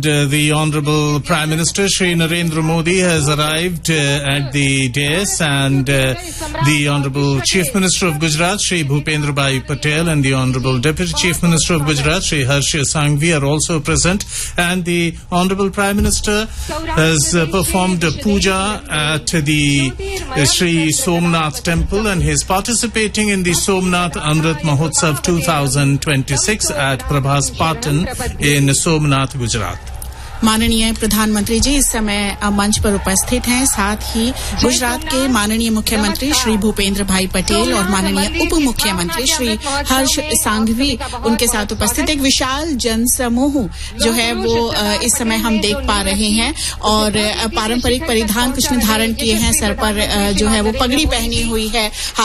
The Honorable Prime Minister Shri Narendra Modi has arrived at the dais, and the Honorable Chief Minister of Gujarat Shri Bhupendra Bhai Patel and the Honorable Deputy Chief Minister of Gujarat Shri Harsh Sanghvi are also present, and the Honorable Prime Minister has performed a puja at the Shri Somnath Temple, and he is participating in the Somnath Amrit Mahotsav 2026 at Prabhas Patan in Somnath, Gujarat. माननीय प्रधानमंत्री जी इस समय मंच पर उपस्थित हैं। साथ ही गुजरात के माननीय मुख्यमंत्री श्री भूपेंद्र भाई पटेल और माननीय उप मुख्यमंत्री श्री हर्ष सांघवी उनके साथ उपस्थित एक विशाल जनसमूह जो है वो इस समय हम देख पा रहे हैं और पारंपरिक परिधान कुछ ने धारण किए हैं, सर पर जो है वो पगड़ी पहनी हुई है।